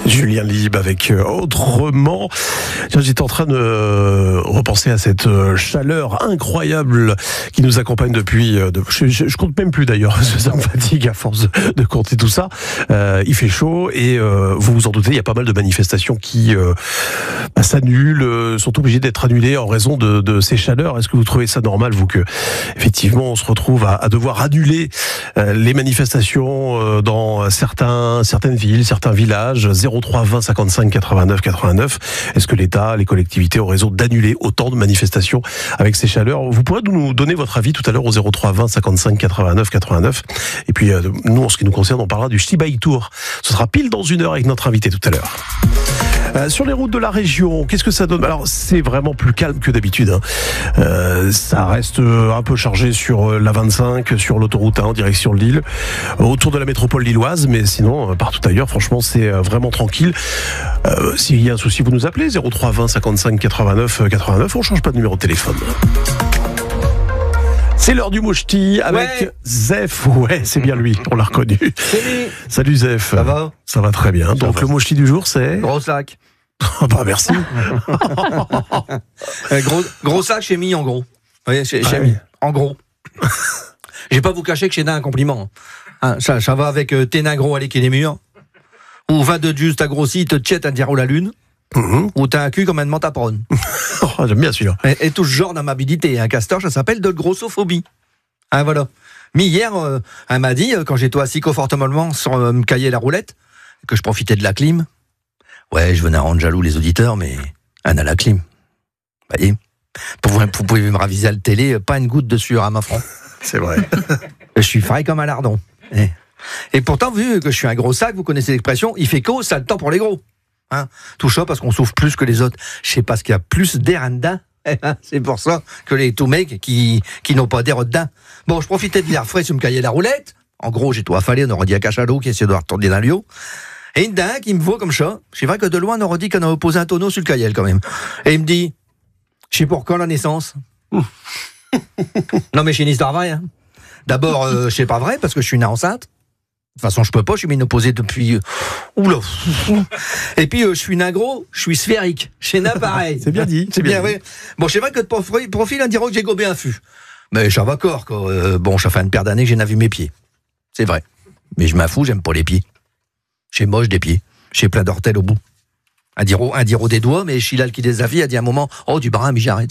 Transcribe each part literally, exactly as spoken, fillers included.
Julien Lieb avec euh, Autrement. J'étais en train de euh, repenser à cette euh, chaleur incroyable qui nous accompagne depuis... Euh, de, je, je, je compte même plus d'ailleurs, parce que ça me fatigue à force de, de compter tout ça. Euh, il fait chaud et euh, vous vous en doutez, il y a pas mal de manifestations qui euh, bah, s'annulent, euh, sont obligées d'être annulées en raison de, de ces chaleurs. Est-ce que vous trouvez ça normal, vous, que effectivement on se retrouve à, à devoir annuler euh, les manifestations euh, dans certains, certaines villes, certains villages? Zéro trois vingt cinquante-cinq quatre-vingt-neuf quatre-vingt-neuf. Est-ce que l'État, les collectivités ont raison d'annuler autant de manifestations avec ces chaleurs? Vous pourrez nous donner votre avis tout à l'heure au zéro trois vingt cinquante-cinq quatre-vingt-neuf quatre-vingt-neuf. Et puis euh, nous, en ce qui nous concerne, on parlera du Ch'ti Bike Tour. Ce sera pile dans une heure avec notre invité tout à l'heure. Euh, sur les routes de la région, qu'est-ce que ça donne? Alors, c'est vraiment plus calme que d'habitude. Hein. Euh, ça reste un peu chargé sur la vingt-cinq, sur l'autoroute un en direction de Lille, autour de la métropole lilloise, mais sinon, partout ailleurs, franchement, c'est vraiment tranquille. Euh, s'il y a un souci, vous nous appelez zéro trois vingt cinquante-cinq quatre-vingt-neuf quatre-vingt-neuf. On change pas de numéro de téléphone. C'est l'heure du Mouchti avec ouais. Zef. Ouais, c'est bien lui, on l'a reconnu. Salut. Salut Zef. Ça va? Ça va très bien. Ça Donc va. Le Mouchti du jour, c'est gros sac. Oh bah merci. euh, gros, gros sac chez Mi en gros. Oui, chez, chez ah, Mi. Oui. En gros. Je vais pas vous cacher que j'ai un compliment. Hein, ça, ça va avec euh, tes nains gros à l'équer les murs. Ou va de juste à grossi, te tchète à dire la lune. Mmh. Ou t'as un cul comme un mentapron. Oh, j'aime bien celui-là. Et, et tout ce genre d'amabilité. Un castor, ça s'appelle de grossophobie. Ah voilà. Mais hier, euh, elle m'a dit, quand j'étais assis confortablement sans euh, me cailler la roulette, que je profitais de la clim. Ouais, je venais rendre jaloux les auditeurs, mais elle a la clim. Vous voyez, vous pouvez me raviser à la télé, pas une goutte de sueur à ma front. C'est vrai. Je suis frais comme un lardon. Et, et pourtant, vu que je suis un gros sac, vous connaissez l'expression, il fait qu'au, ça a le temps pour les gros. Hein, tout ça parce qu'on souffle plus que les autres. Je sais pas ce qu'il y a plus d'air en dedans. C'est pour ça que les tout mecs qui, qui n'ont pas d'air dedans. Bon, je profitais de l'air frais sur me cailler la roulette. En gros, j'ai tout affalé, on aurait dit un cachalot qui essaie de retourner dans le lieu. Et une dingue qui me voit comme ça. C'est vrai que de loin, on aurait dit qu'on a opposé un tonneau sur le caillel quand même. Et il me dit, je sais pour quand la naissance. Non mais c'est une histoire vraie. Hein. D'abord, euh, c'est pas vrai parce que je suis une enceinte. De toute façon, je peux pas, je suis ménopausé depuis... Oula. Et puis, euh, je suis nain gros, je suis sphérique. Chez nain, pareil. C'est bien dit. C'est bien, bien dit. Oui. Bon, c'est vrai que de profil, on dirait que j'ai gobé un fût. Mais ça va corps, quoi. Euh, bon, ça fait une paire d'années que j'ai n'a vu mes pieds. C'est vrai. Mais je m'en fous, j'aime pas les pieds. J'ai moche des pieds. J'ai plein d'ortels au bout. Un diro, un diro des doigts, mais Chilal qui désafie a dit à un moment, oh, du bras, mais j'arrête.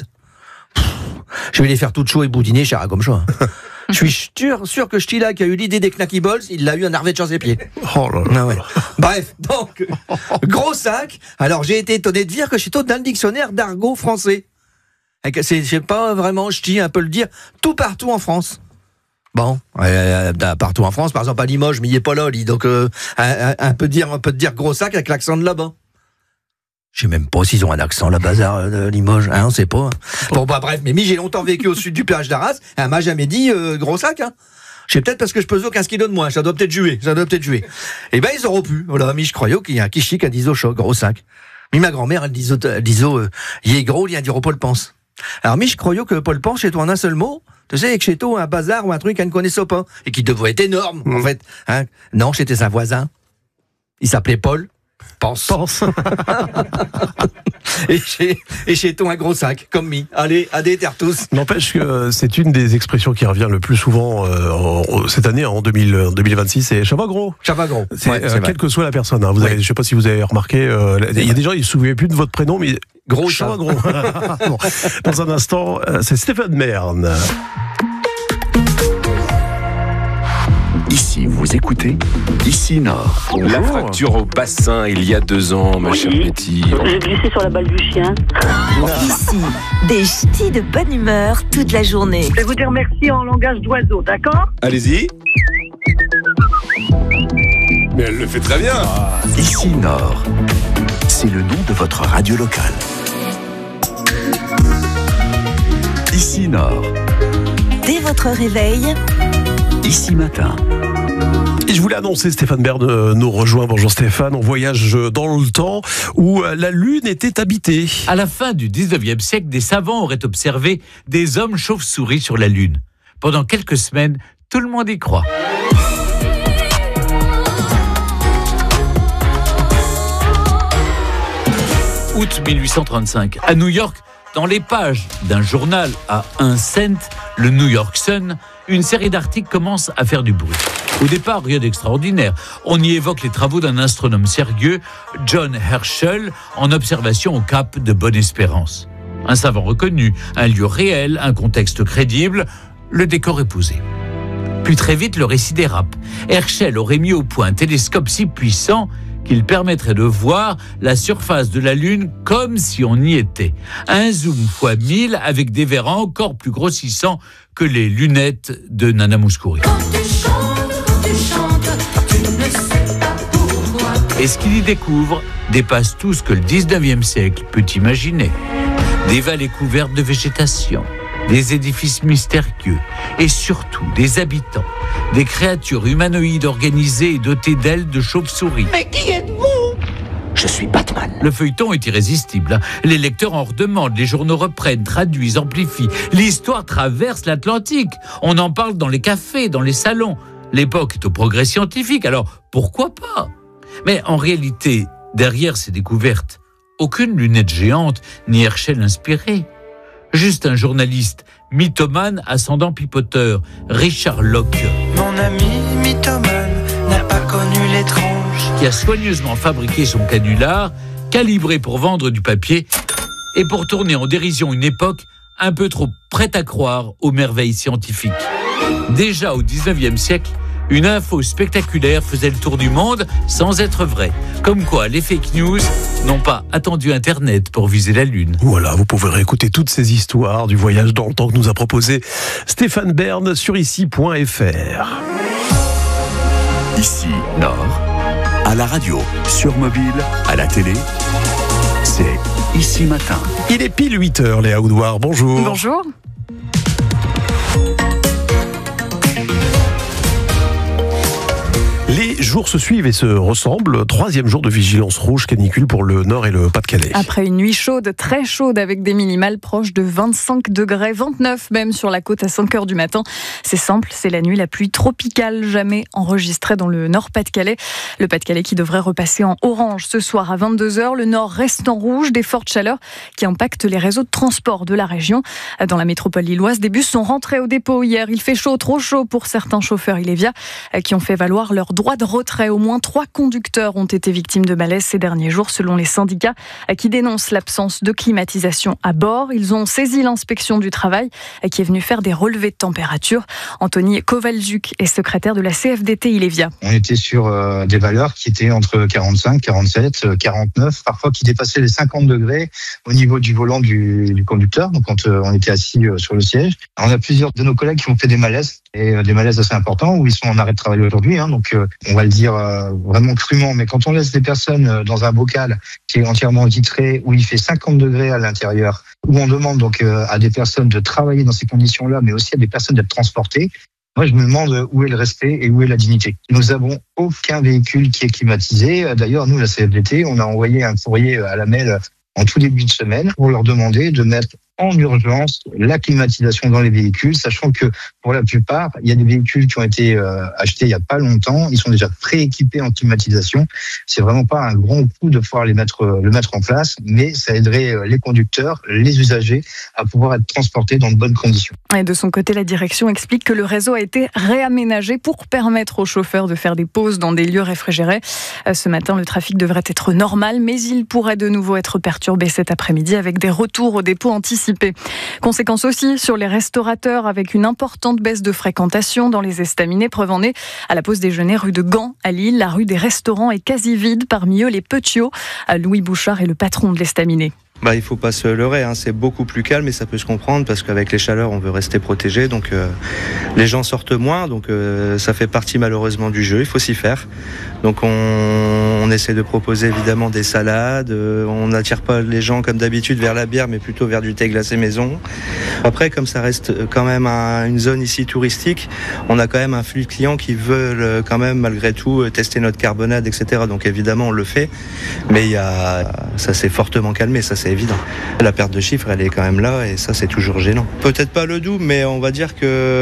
Je vais les faire toutes chaud et boudiner, cher comme ça. Je suis sûr, sûr que Stila qui a eu l'idée des Knacky Balls, il l'a eu un arvet sur ses pieds. Oh là là. Ah ouais. Bref, donc, gros sac. Alors j'ai été étonné de dire que je suis dans le dictionnaire d'argot français. C'est, je sais pas vraiment, je dis un peu le dire, tout partout en France. Bon, euh, partout en France, par exemple à Limoges, mais il est pas là, lui, donc euh, un, un, un peu dire, un peu dire gros sac avec l'accent de là-bas. Je sais même pas s'ils ont un accent, la bazar de Limoges, hein, on sait pas. Bon, bah bref, mais mi, j'ai longtemps vécu au sud du péage d'Arras, elle m'a jamais dit euh, gros sac, hein. Je sais peut-être parce que je pesais quinze kilos de moins, ça doit peut-être jouer, ça doit peut-être jouer. Et ben, ils auront pu. Voilà, mi, je croyais qu'il y a un kichik, un diso choc, gros sac. Mi, ma grand-mère, elle disait, elle disait, euh, il est gros, il y a un dire Paul Pense. Alors, mi, je croyais que Paul Pense, chez toi, en un seul mot, tu sais, que chez toi, un bazar ou un truc qu'elle ne connaissait pas, et qui devait être énorme, mmh. en fait, hein. Non, c'était un voisin. Il s'appelait Paul. Pense. Pense. et, chez, et chez toi un gros sac, comme mi. Allez, à des terres tous. N'empêche que c'est une des expressions qui revient le plus souvent euh, en, cette année, en deux mille vingt-six, c'est Chava gros. Chava gros. C'est, ouais, euh, quelle que soit la personne. Hein. Vous avez, ouais. Je sais pas si vous avez remarqué, euh, il y a des gens, ils ne se souviennent plus de votre prénom, mais gros Chava gros. Bon, dans un instant, euh, c'est Stéphane Merne. Ici, vous écoutez Ici Nord. Bonjour. La fracture au bassin il y a deux ans, ma oui. chère Betty. J'ai glissé sur la balle du chien. Ici, des ch'tis de bonne humeur toute la journée. Je vais vous dire merci en langage d'oiseau, d'accord ? Allez-y. Mais elle le fait très bien. Ah. Ici Nord, c'est le nom de votre radio locale. Ici Nord. Dès votre réveil. Ici Matin. Et je voulais annoncer, Stéphane Bern nous rejoint. Bonjour Stéphane, on voyage dans le temps où la Lune était habitée. À la fin du dix-neuvième siècle, des savants auraient observé des hommes chauves-souris sur la Lune. Pendant quelques semaines, tout le monde y croit. août mille huit cent trente-cinq. À New York, dans les pages d'un journal à un cent, le New York Sun, une série d'articles commence à faire du bruit. Au départ, rien d'extraordinaire. On y évoque les travaux d'un astronome sérieux, John Herschel, en observation au cap de Bonne-Espérance. Un savant reconnu, un lieu réel, un contexte crédible, le décor est posé. Puis très vite, le récit dérape. Herschel aurait mis au point un télescope si puissant qu'il permettrait de voir la surface de la Lune comme si on y était. Un zoom fois mille avec des verres encore plus grossissants que les lunettes de Nana Mouskouri. Et ce qu'il y découvre dépasse tout ce que le dix-neuvième siècle peut imaginer. Des vallées couvertes de végétation, des édifices mystérieux et surtout des habitants, des créatures humanoïdes organisées et dotées d'ailes de chauve-souris. Mais qui êtes-vous ? Je suis Batman. Le feuilleton est irrésistible. Les lecteurs en redemandent, les journaux reprennent, traduisent, amplifient. L'histoire traverse l'Atlantique. On en parle dans les cafés, dans les salons. L'époque est au progrès scientifique, alors pourquoi pas ? Mais en réalité, derrière ces découvertes, aucune lunette géante ni Herschel inspiré. Juste un journaliste mythomane ascendant pipoteur, Richard Locke. Mon ami mythomane n'a pas connu l'étrange. Qui a soigneusement fabriqué son canular, calibré pour vendre du papier et pour tourner en dérision une époque un peu trop prête à croire aux merveilles scientifiques. Déjà au dix-neuvième siècle, une info spectaculaire faisait le tour du monde sans être vraie. Comme quoi, les fake news n'ont pas attendu Internet pour viser la Lune. Voilà, vous pouvez réécouter toutes ces histoires du voyage dans le temps que nous a proposé Stéphane Bern sur ici point f r. Ici, Nord, à la radio, sur mobile, à la télé, c'est Ici Matin. Il est pile huit heures, Léa Oudouard, bonjour. Bonjour. Les jours se suivent et se ressemblent. Troisième jour de vigilance rouge canicule pour le Nord et le Pas-de-Calais. Après une nuit chaude, très chaude, avec des minimales proches de vingt-cinq degrés, vingt-neuf même sur la côte à cinq heures du matin. C'est simple, c'est la nuit la plus tropicale jamais enregistrée dans le Nord Pas-de-Calais. Le Pas-de-Calais qui devrait repasser en orange ce soir à vingt-deux heures. Le Nord reste en rouge, des fortes chaleurs qui impactent les réseaux de transport de la région. Dans la métropole lilloise, des bus sont rentrés au dépôt hier. Il fait chaud, trop chaud pour certains chauffeurs Ilévia qui ont fait valoir leur droit de retrait. Au moins trois conducteurs ont été victimes de malaise ces derniers jours, selon les syndicats qui dénoncent l'absence de climatisation à bord. Ils ont saisi l'inspection du travail qui est venue faire des relevés de température. Anthony Kovalzuk est secrétaire de la C F D T Ilévia. On était sur euh, des valeurs qui étaient entre quarante-cinq, quarante-sept, quarante-neuf, parfois qui dépassaient les cinquante degrés au niveau du volant du, du conducteur, donc quand euh, on était assis euh, sur le siège. Alors, on a plusieurs de nos collègues qui ont fait des malaises, et euh, des malaises assez importants, où ils sont en arrêt de travail aujourd'hui, hein, donc euh, on va le dire euh, vraiment crûment, mais quand on laisse des personnes euh, dans un bocal qui est entièrement vitré, où il fait cinquante degrés à l'intérieur, où on demande donc euh, à des personnes de travailler dans ces conditions-là, mais aussi à des personnes d'être transportées, moi je me demande où est le respect et où est la dignité. Nous avons aucun véhicule qui est climatisé. D'ailleurs, nous, la C F D T, on a envoyé un courrier à la M E L en tout début de semaine pour leur demander de mettre en urgence la climatisation dans les véhicules, sachant que pour la plupart, il y a des véhicules qui ont été euh, achetés il n'y a pas longtemps, ils sont déjà prééquipés en climatisation. C'est vraiment pas un grand coup de pouvoir les mettre, euh, le mettre en place, mais ça aiderait euh, les conducteurs, les usagers à pouvoir être transportés dans de bonnes conditions. Et de son côté, la direction explique que le réseau a été réaménagé pour permettre aux chauffeurs de faire des pauses dans des lieux réfrigérés. Ce matin, le trafic devrait être normal, mais il pourrait de nouveau être perturbé cet après-midi avec des retours au dépôt anticipés. Conséquence aussi sur les restaurateurs avec une importante baisse de fréquentation dans les estaminets. Preuve en est à la pause déjeuner rue de Gand à Lille. La rue des restaurants est quasi vide, parmi eux les Petiots. Louis Bouchard est le patron de l'estaminet. Bah, il ne faut pas se leurrer, hein. C'est beaucoup plus calme et ça peut se comprendre parce qu'avec les chaleurs, on veut rester protégé. Donc euh, les gens sortent moins, donc euh, ça fait partie malheureusement du jeu, il faut s'y faire. Donc on, on essaie de proposer évidemment des salades, euh, on n'attire pas les gens comme d'habitude vers la bière, mais plutôt vers du thé glacé maison. Après, comme ça reste quand même un, une zone ici touristique, on a quand même un flux de clients qui veulent quand même malgré tout tester notre carbonade, et cetera. Donc évidemment on le fait, mais il y a, ça s'est fortement calmé, ça c'est c'est évident. La perte de chiffre, elle est quand même là et ça, c'est toujours gênant. Peut-être pas le double, mais on va dire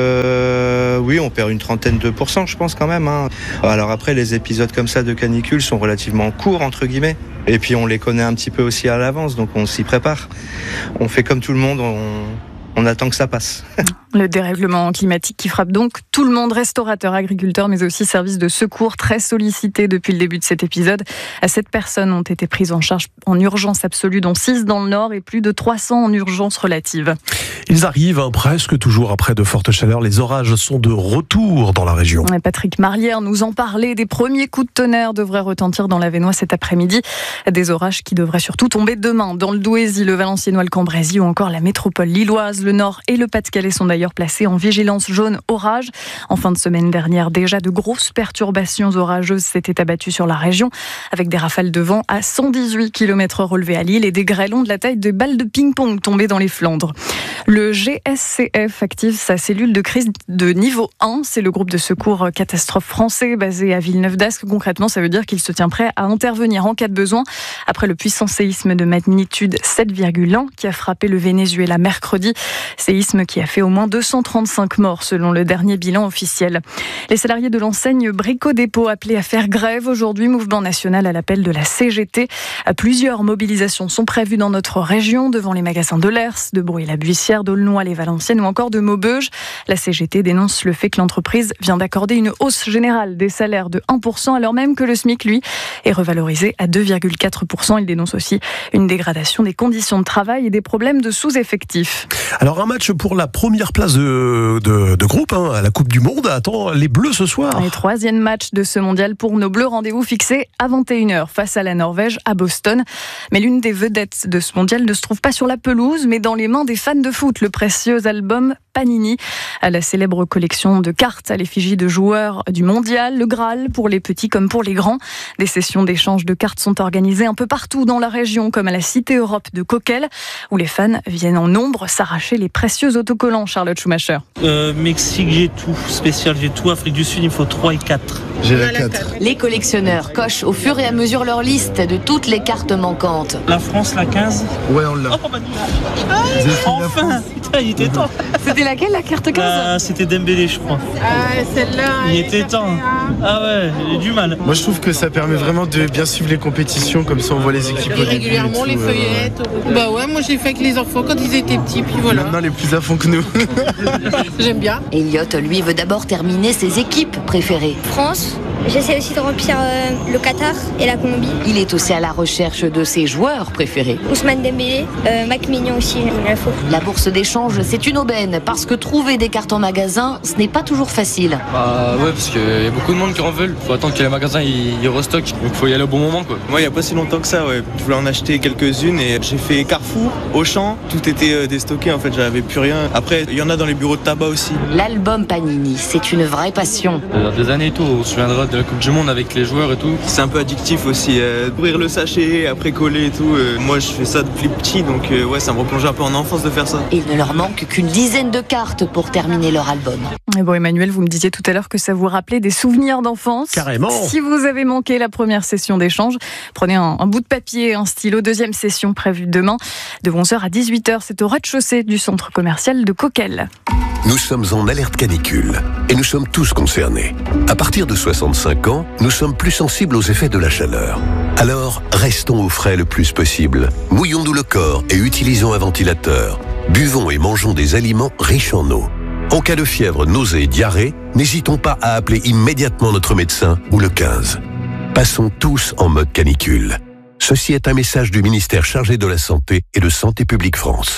que oui, on perd une trentaine de pourcents, je pense quand même. Hein. Alors après, les épisodes comme ça de canicule sont relativement courts, entre guillemets. Et puis on les connaît un petit peu aussi à l'avance, donc on s'y prépare. On fait comme tout le monde, on, on attend que ça passe. Le dérèglement climatique qui frappe donc tout le monde, restaurateurs, agriculteurs, mais aussi services de secours très sollicités depuis le début de cet épisode. Sept personnes ont été prises en charge en urgence absolue, dont six dans le Nord et plus de trois cents en urgence relative. Ils arrivent hein, presque toujours après de fortes chaleurs. Les orages sont de retour dans la région. Patrick Marlière nous en parlait. Des premiers coups de tonnerre devraient retentir dans l'Avesnois cet après-midi. Des orages qui devraient surtout tomber demain dans le Douaisis, le Valenciennois, le Cambrésis ou encore la métropole lilloise. Le Nord et le Pas-de-Calais sont d'ailleurs placés en vigilance jaune orage. En fin de semaine dernière, déjà de grosses perturbations orageuses s'étaient abattues sur la région, avec des rafales de vent à cent dix-huit kilomètres heure relevées à Lille et des grêlons de la taille de balles de ping-pong tombées dans les Flandres. Le G S C F active sa cellule de crise de niveau un. C'est le groupe de secours catastrophe français basé à Villeneuve-d'Ascq. Concrètement, ça veut dire qu'il se tient prêt à intervenir en cas de besoin après le puissant séisme de magnitude sept virgule un qui a frappé le Venezuela mercredi. Séisme qui a fait au moins deux cent trente-cinq morts selon le dernier bilan officiel. Les salariés de l'enseigne Brico Dépôt appelés à faire grève aujourd'hui, mouvement national à l'appel de la C G T. Plusieurs mobilisations sont prévues dans notre région devant les magasins de Lers, de Bruy-la-Buissière, d'Aulnoy-les-Valenciennes ou encore de Maubeuge. La C G T dénonce le fait que l'entreprise vient d'accorder une hausse générale des salaires de un pour cent alors même que le SMIC, lui, est revalorisé à deux virgule quatre pour cent. Il dénonce aussi une dégradation des conditions de travail et des problèmes de sous-effectifs. Alors un match pour la première place de, de, de groupe hein, à la Coupe du Monde attend les Bleus ce soir. Le troisième match de ce mondial pour nos Bleus, rendez-vous fixé à vingt et une heures face à la Norvège à Boston. Mais l'une des vedettes de ce mondial ne se trouve pas sur la pelouse mais dans les mains des fans de foot. Le précieux album Panini, à la célèbre collection de cartes à l'effigie de joueurs du mondial, le Graal pour les petits comme pour les grands. Des sessions d'échange de cartes sont organisées un peu partout dans la région, comme à la Cité Europe de Coquelles, où les fans viennent en nombre s'arracher les précieux autocollants. Charlotte Schumacher. Euh, Mexique, j'ai tout. Spécial, j'ai tout. Afrique du Sud, il me faut trois et quatre. J'ai la quatre. Les collectionneurs cochent au fur et à mesure leur liste de toutes les cartes manquantes. La France, la quinze. Ouais, on l'a. Oh, bah, ah, enfin, putain, il était temps. C'était laquelle, la carte quinze? Ah, c'était Dembélé, je crois. Ah, celle-là. Il était temps. Ah ouais, j'ai du mal. Moi, je trouve que ça permet vraiment de bien suivre les compétitions, comme ça on voit les équipes au début. Régulièrement, les feuillettes. Euh... Bah ouais, moi j'ai fait avec les enfants quand ils étaient petits, puis voilà. Maintenant, les plus à fond que nous. J'aime bien. Elliot, lui, veut d'abord terminer ses équipes préférées. France. J'essaie aussi de remplir euh, le Qatar et la Colombie. Il est aussi à la recherche de ses joueurs préférés. Ousmane Dembélé, euh, Mac Mignon aussi, il la faut. La bourse d'échange, c'est une aubaine, parce que trouver des cartes en magasin, ce n'est pas toujours facile. Bah ouais, parce qu'il y a beaucoup de monde qui en veulent. Il faut attendre que les magasins ils, ils restockent, donc il faut y aller au bon moment, quoi. Moi, il n'y a pas si longtemps que ça, ouais. Je voulais en acheter quelques-unes et j'ai fait Carrefour, Auchan, tout était euh, déstocké, en fait, j'avais plus rien. Après, il y en a dans les bureaux de tabac aussi. L'album Panini, c'est une vraie passion. Euh, des années et tout, on se souviendra de la Coupe du Monde avec les joueurs et tout. C'est un peu addictif aussi, euh, ouvrir le sachet, après coller et tout. Euh, moi, je fais ça depuis petit, donc euh, ouais, ça me replonge un peu en enfance de faire ça. Il ne leur manque qu'une dizaine de cartes pour terminer leur album. Et bon, Emmanuel, vous me disiez tout à l'heure que ça vous rappelait des souvenirs d'enfance. Carrément. Si vous avez manqué la première session d'échange, prenez un, un bout de papier, un stylo. Deuxième session prévue demain de onze heures à dix-huit heures. C'est au rez-de-chaussée du centre commercial de Coquelles. Nous sommes en alerte canicule et nous sommes tous concernés. À partir de soixante-cinq ans, nous sommes plus sensibles aux effets de la chaleur. Alors, restons au frais le plus possible. Mouillons-nous le corps et utilisons un ventilateur. Buvons et mangeons des aliments riches en eau. En cas de fièvre, nausée et diarrhée, n'hésitons pas à appeler immédiatement notre médecin ou le quinze. Passons tous en mode canicule. Ceci est un message du ministère chargé de la Santé et de Santé publique France.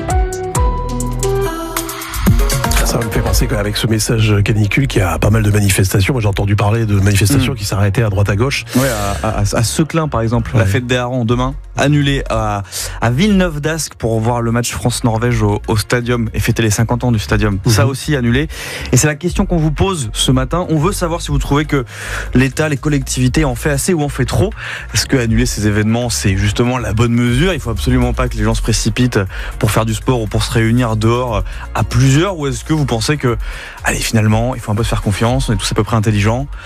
Ça me fait penser qu'avec ce message canicule qu'il y a pas mal de manifestations. Moi, j'ai entendu parler de manifestations mmh. qui s'arrêtaient à droite à gauche. Ouais, à, à, à Seclin, par exemple, ouais. La fête des harengs demain, annulée à, à Villeneuve-d'Ascq pour voir le match France-Norvège au, au Stadium et fêter les cinquante ans du Stadium. Mmh. Ça aussi annulé. Et c'est la question qu'on vous pose ce matin. On veut savoir si vous trouvez que l'État, les collectivités en fait assez ou en fait trop. Est-ce que annuler ces événements, c'est justement la bonne mesure? Il faut absolument pas que les gens se précipitent pour faire du sport ou pour se réunir dehors à plusieurs, ou est-ce que vous pensez que, allez, finalement, il faut un peu se faire confiance, on est tous à peu près intelligents?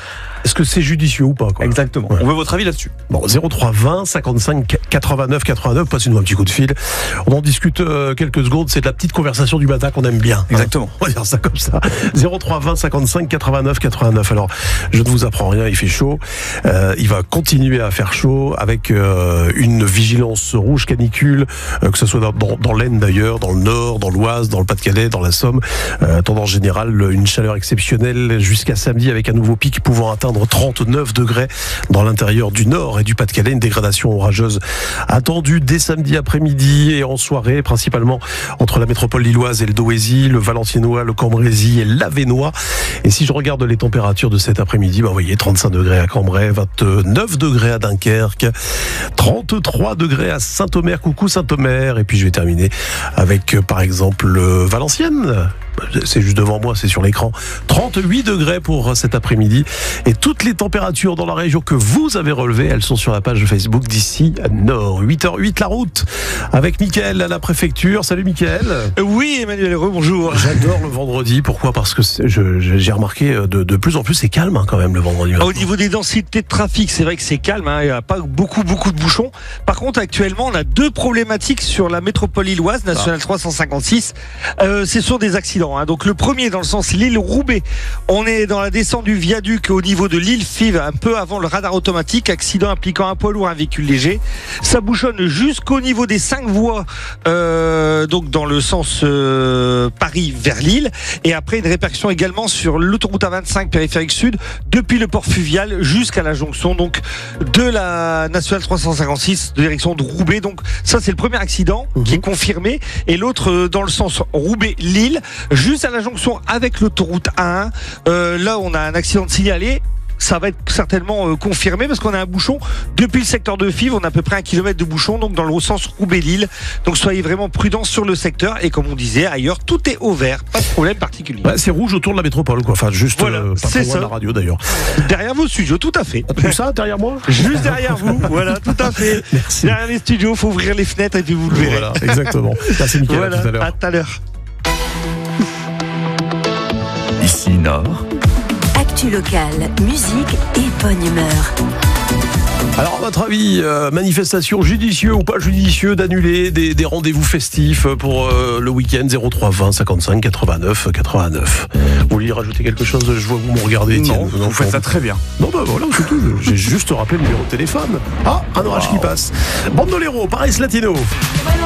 Est-ce que c'est judicieux ou pas, quoi? Exactement. Ouais. On veut votre avis là-dessus. Bon, zéro trois vingt cinquante-cinq quatre-vingt-neuf quatre-vingt-neuf, passez-nous un petit coup de fil. On en discute euh, quelques secondes, c'est de la petite conversation du matin qu'on aime bien. Exactement. Hein. On va dire ça comme ça. zéro trois vingt cinquante-cinq quatre-vingt-neuf quatre-vingt-neuf. Alors, je ne vous apprends rien, il fait chaud. Euh, il va continuer à faire chaud avec euh, une vigilance rouge canicule, euh, que ce soit dans, dans, dans l'Aisne d'ailleurs, dans le Nord, dans l'Oise, dans le Pas-de-Calais, dans la Somme. Euh, tendance générale, une chaleur exceptionnelle jusqu'à samedi avec un nouveau pic pouvant atteindre trente-neuf degrés dans l'intérieur du Nord et du Pas-de-Calais. Une dégradation orageuse attendue dès samedi après-midi et en soirée, principalement entre la métropole lilloise et le Doésis, le Valenciennois, le Cambrésis et l'Avesnois. Et si je regarde les températures de cet après-midi, bah, vous voyez, trente-cinq degrés à Cambrai, vingt-neuf degrés à Dunkerque, trente-trois degrés à Saint-Omer, coucou Saint-Omer. Et puis je vais terminer avec, par exemple, Valenciennes. C'est juste devant moi, c'est sur l'écran. trente-huit degrés pour cet après-midi. Et toutes les températures dans la région que vous avez relevées, elles sont sur la page Facebook d'ici Nord. huit heures huit, la route avec Mickaël à la préfecture. Salut Mickaël. Oui, Emmanuel Hérault, bonjour. J'adore le vendredi. Pourquoi? Parce que je, j'ai remarqué de, de plus en plus, c'est calme hein, quand même le vendredi. Au niveau des densités de trafic, c'est vrai que c'est calme. Hein, il n'y a pas beaucoup, beaucoup de bouchons. Par contre, actuellement, on a deux problématiques sur la métropole lilloise, nationale ah. trois cent cinquante-six. Euh, c'est sur des accidents. Donc le premier dans le sens Lille-Roubaix, on est dans la descente du viaduc au niveau de Lille-Fives, un peu avant le radar automatique, accident impliquant un poids lourd, un véhicule léger. Ça bouchonne jusqu'au niveau des cinq voies, euh, donc dans le sens euh, Paris vers Lille. Et après une répercussion également sur l'autoroute A vingt-cinq périphérique sud, depuis le port fluvial jusqu'à la jonction donc de la nationale trois cent cinquante-six, de direction de Roubaix. Donc ça c'est le premier accident mmh. qui est confirmé. Et l'autre euh, dans le sens Roubaix-Lille, juste à la jonction avec l'autoroute A un. Euh, là, on a un accident de signalé. Ça va être certainement euh, confirmé parce qu'on a un bouchon depuis le secteur de Fives. On a à peu près un kilomètre de bouchon, donc dans le sens Roubaix-Lille. Donc soyez vraiment prudents sur le secteur. Et comme on disait ailleurs, tout est au vert, pas de problème particulier. Ouais, c'est rouge autour de la métropole, quoi. Enfin, juste voilà, euh, pas très loin de la radio d'ailleurs. Derrière vos studios, tout à fait. Tout ça derrière moi. Juste derrière vous, voilà, tout à fait. Merci. Derrière les studios, faut ouvrir les fenêtres et puis vous le verrez. Voilà, exactement. Merci Mickaël, voilà, à tout à l'heure. À tout à l'heure. Ici Nord. Actu locale, musique et bonne humeur. Alors, à votre avis, euh, manifestation judicieux ou pas judicieux d'annuler des, des rendez-vous festifs pour euh, le week-end zéro trois vingt cinquante-cinq quatre-vingt-neuf quatre-vingt-neuf. Vous vouliez rajouter quelque chose? Je vois que vous me regardez. Non, vous, vous faites ça très bien. Non, bah voilà, c'est tout. J'ai juste rappelé le numéro de téléphone. Ah, un orage qui passe. Bandoléro, Paris Latino.